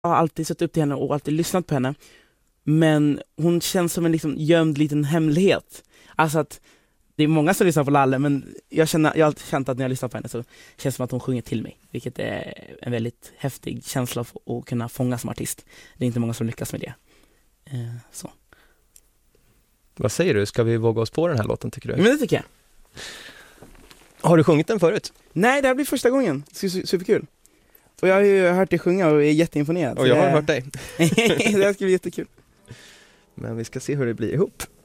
har alltid sett upp till henne och alltid lyssnat på henne. Men hon känns som en liksom gömd liten hemlighet. Alltså att det är många som lyssnar på Lalle, men jag har alltid känt att när jag lyssnar på henne så känns det som att hon sjunger till mig. Vilket är en väldigt häftig känsla att kunna fånga som artist. Det är inte många som lyckas med det. Så. Vad säger du? Ska vi våga oss på den här låten, tycker du? Men det tycker jag. Har du sjungit den förut? Nej, det här blir första gången. Superkul. Och jag har ju hört dig sjunga och är jätteimponerad. Och jag har hört dig. Det här ska bli jättekul. Men vi ska se hur det blir ihop.